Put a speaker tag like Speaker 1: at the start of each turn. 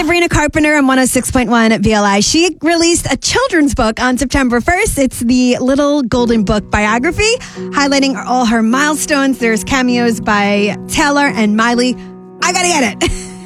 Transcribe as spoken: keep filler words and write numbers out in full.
Speaker 1: Sabrina Carpenter on one oh six point one at V L I. She released a children's book on September first. It's the Little Golden Book biography, highlighting all her milestones. There's cameos by Taylor and Miley. I gotta get it.